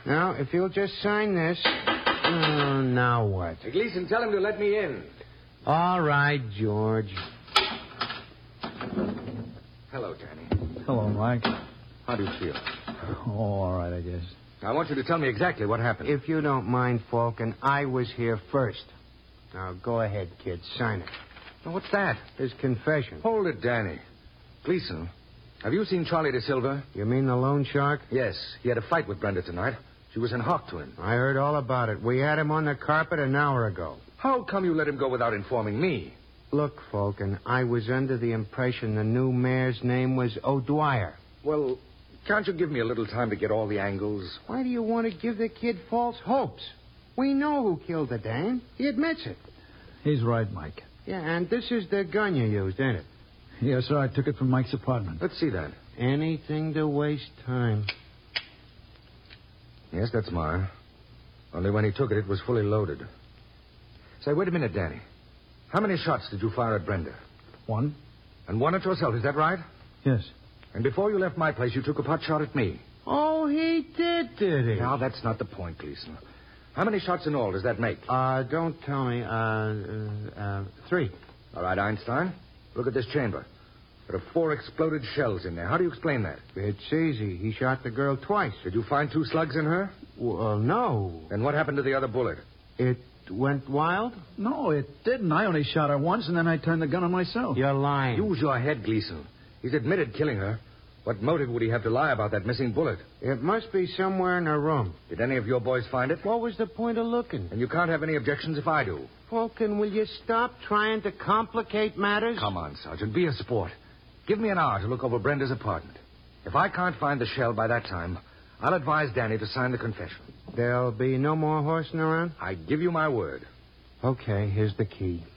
Now, if you'll just sign this. Now what? Gleason, tell him to let me in. All right, George. Hello, Danny. Hello, Mike. How do you feel? Oh, all right, I guess. I want you to tell me exactly what happened. If you don't mind, Falcon, I was here first. Now, go ahead, kid. Sign it. Now, what's that? His confession. Hold it, Danny. Gleason, have you seen Charlie De Silva? You mean the loan shark? Yes. He had a fight with Brenda tonight. She was in hock to him. I heard all about it. We had him on the carpet an hour ago. How come you let him go without informing me? Look, Falcon, I was under the impression the new mayor's name was O'Dwyer. Well, can't you give me a little time to get all the angles? Why do you want to give the kid false hopes? We know who killed the dame. He admits it. He's right, Mike. Yeah, and this is the gun you used, ain't it? Yes, sir. I took it from Mike's apartment. Let's see that. Anything to waste time. Yes, that's mine. Only when he took it, it was fully loaded. Say, wait a minute, Danny. How many shots did you fire at Brenda? One? And one at yourself, is that right? Yes. And before you left my place, you took a pot shot at me. Oh, he did he? Now, that's not the point, Gleason. How many shots in all does that make? Don't tell me. 3. All right, Einstein. Look at this chamber. There are 4 exploded shells in there. How do you explain that? It's easy. He shot the girl twice. Did you find 2 slugs in her? Well, no. Then what happened to the other bullet? It went wild? No, it didn't. I only shot her once, and then I turned the gun on myself. You're lying. Use your head, Gleason. He's admitted killing her. What motive would he have to lie about that missing bullet? It must be somewhere in her room. Did any of your boys find it? What was the point of looking? And you can't have any objections if I do. Falcon, will you stop trying to complicate matters? Come on, Sergeant. Be a sport. Give me an hour to look over Brenda's apartment. If I can't find the shell by that time, I'll advise Danny to sign the confession. There'll be no more horsing around? I give you my word. Okay, here's the key.